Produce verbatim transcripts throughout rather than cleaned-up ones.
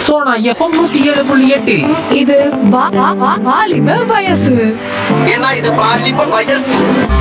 Sona FM நூத்தி ஏழு புள்ளி எட்டில் இது வா- வா- வா- வாலிப வயசு. ஏன்னா இது பாலிப்ப வயசு.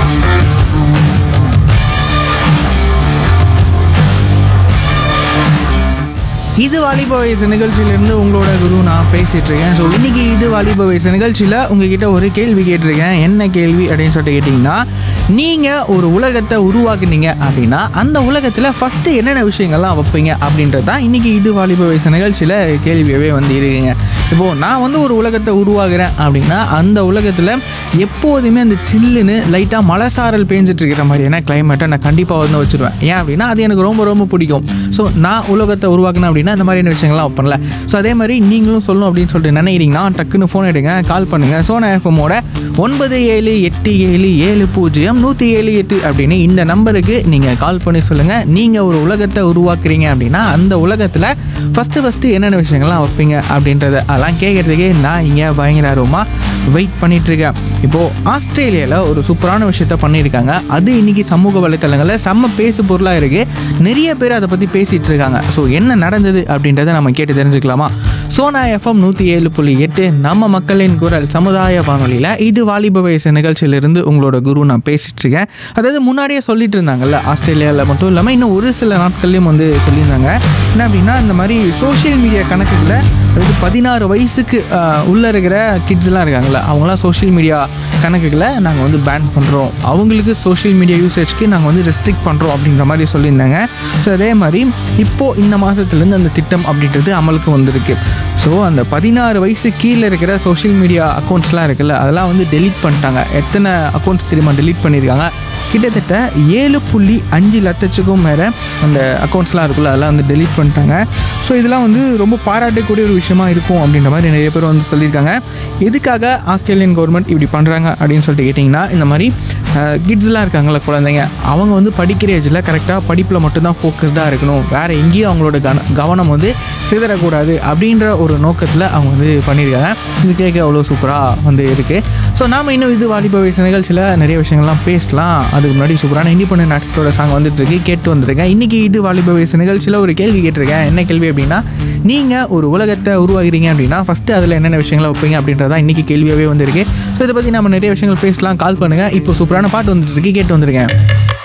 இது வாலிப வயசு நிகழ்ச்சியிலேருந்து உங்களோட குரு நான் பேசிகிட்டு இருக்கேன். ஸோ இன்றைக்கி இது வாலிப வயசு நிகழ்ச்சியில் உங்ககிட்ட ஒரு கேள்வி கேட்டிருக்கேன். என்ன கேள்வி அப்படின்னு சொல்லிட்டு கேட்டிங்கன்னா, நீங்கள் ஒரு உலகத்தை உருவாக்குனீங்க அப்படின்னா அந்த உலகத்தில் ஃபஸ்ட்டு என்னென்ன விஷயங்கள்லாம் வைப்பீங்க அப்படின்றது தான் இன்றைக்கி இது வாலிப வயசு நிகழ்ச்சியில் கேள்வியவே வந்து இருக்குங்க. இப்போது நான் வந்து ஒரு உலகத்தை உருவாக்குறேன் அப்படின்னா அந்த உலகத்தில் எப்போதுமே அந்த சில்லுன்னு லைட்டாக மலைசாரல் பேஞ்சிட்டு இருக்கிற மாதிரியான கிளைமேட்டை நான் கண்டிப்பாக வந்து வச்சுருவேன். ஏன் அப்படின்னா அது எனக்கு ரொம்ப ரொம்ப பிடிக்கும். ஸோ நான் உலகத்தை உருவாக்கினேன் அப்படின்னா இந்த மாதிரியான விஷயங்கள்லாம் வைப்பேன்ல. ஸோ அதே மாதிரி நீங்களும் சொல்லணும் அப்படின்னு சொல்லிட்டு நினைக்கிறீங்கன்னா டக்குன்னு ஃபோன் எடுங்க, கால் பண்ணுங்கள். சோனா எஃப்எம்மோட ஒன்பது ஏழு எட்டு ஏழு ஏழு பூஜ்ஜியம் நூற்றி ஏழு எட்டு அப்படின்னு இந்த நம்பருக்கு நீங்கள் கால் பண்ணி சொல்லுங்கள். நீங்கள் ஒரு உலகத்தை உருவாக்குறீங்க அப்படின்னா அந்த உலகத்தில் ஃபஸ்ட்டு ஃபஸ்ட்டு என்னென்ன விஷயங்கள்லாம் வைப்பீங்க அப்படின்றத அதெல்லாம் கேட்குறதுக்கே நான் இங்கே பயங்கர ஆர்வமாக வெயிட் பண்ணிகிட்ருக்கேன். இப்போது ஆஸ்திரேலியாவில் ஒரு சூப்பரான விஷயத்த பண்ணியிருக்காங்க. அது இன்றைக்கி சமூக வலைத்தளங்களில் செம்ம பேசு பொருளாக இருக்குது. நிறைய பேர் அதை பற்றி பேசிகிட்டு இருக்காங்க. ஸோ என்ன நடந்தது அப்படின்றத நம்ம கேட்டு தெரிஞ்சுக்கலாமா? சோனா எஃப்எம் நூற்றி ஏழு புள்ளி எட்டு நம்ம மக்களின் குரல் சமுதாய வானொலியில் இது வாலிப வயசு நிகழ்ச்சியிலிருந்து உங்களோட குரு நான் பேசிகிட்டு இருக்கேன். அதாவது முன்னாடியே சொல்லிட்டு இருந்தாங்கல்ல, ஆஸ்திரேலியாவில் மட்டும் இல்லாமல் இன்னும் ஒரு சில நாட்கள்லையும் வந்து சொல்லியிருந்தாங்க. என்ன அப்படின்னா, இந்த மாதிரி சோஷியல் மீடியா கணக்குகளை அதாவது பதினாறு வயசுக்கு உள்ளே இருக்கிற கிட்ஸ்லாம் இருக்காங்கள்ல, அவங்களாம் சோஷியல் மீடியா கணக்குகளை நாங்கள் வந்து பேன் பண்ணுறோம், அவங்களுக்கு சோஷியல் மீடியா யூசேஜ்க்கு நாங்கள் வந்து ரெஸ்ட்ரிக்ட் பண்ணுறோம் அப்படின்ற மாதிரி சொல்லியிருந்தாங்க. ஸோ அதே மாதிரி இப்போது இந்த மாதத்துலேருந்து அந்த திட்டம் அப்படின்றது அமலுக்கு வந்திருக்கு. ஸோ அந்த பதினாறு வயசு கீழே இருக்கிற சோஷியல் மீடியா அக்கௌண்ட்ஸ்லாம் இருக்குல்ல, அதெல்லாம் வந்து டெலீட் பண்ணிட்டாங்க. எத்தனை அக்கௌண்ட்ஸ் தெரியுமா டெலீட் பண்ணியிருக்காங்க? கிட்டத்தட்ட ஏழு புள்ளி அஞ்சு லட்சத்துக்கும் மேலே அந்த அக்கௌண்ட்ஸ்லாம் இருக்குல்ல, அதெல்லாம் வந்து டெலீட் பண்ணிட்டாங்க. ஸோ இதெல்லாம் வந்து ரொம்ப பாராட்டக்கூடிய ஒரு விஷயமா இருக்கும் அப்படின்ற மாதிரி நிறைய பேர் வந்து சொல்லியிருக்காங்க. எதுக்காக ஆஸ்திரேலியன் கவர்மெண்ட் இப்படி பண்ணுறாங்க அப்படின்னு சொல்லிட்டு கேட்டிங்கன்னா, இந்த மாதிரி கிட்ஸ்லாம் இருக்காங்களா, குழந்தைங்க, அவங்க வந்து படிக்கிற ஏஜில் கரெக்டாக படிப்பில் மட்டும்தான் ஃபோக்கஸ்டாக இருக்கணும், வேறு எங்கேயும் அவங்களோட கன கவனம் வந்து சிதறக்கூடாது அப்படின்ற ஒரு நோக்கத்தில் அவங்க வந்து பண்ணியிருக்காங்க. இது கேட்க அவ்வளோ சூப்பராக வந்து இருக்குது. ஸோ நாம் இன்னும் இது வாலிப வயசு நிகழ்ச்சியில் நிறைய விஷயங்கள்லாம் பேசலாம். அதுக்கு முன்னாடி சூப்பரான இண்டிபெண்டன்ட் ஆர்டிஸ்டோட சாங் வந்துட்டுருக்கு, கேட்டு வந்துருக்கேன். இன்றைக்கி இது வாலிப வயசு நிகழ்ச்சியில் ஒரு கேள்வி கேட்டிருக்கேன். என்ன கேள்வி அப்படின்னா, நீங்கள் ஒரு உலகத்தை உருவாகிறீங்க அப்படின்னா ஃபஸ்ட்டு அதில் என்னென்ன விஷயங்களை வைப்பீங்க அப்படின்றதான் இன்றைக்கி கேள்வியாகவே வந்துருக்கு. ஸோ இதை பற்றி நம்ம நிறைய விஷயங்கள் பேசலாம். கால் பண்ணுங்கள். இப்போ சூப்பரான பாட்டு வந்துட்டு இருக்கு, கேட்டு வந்துருக்கேன்.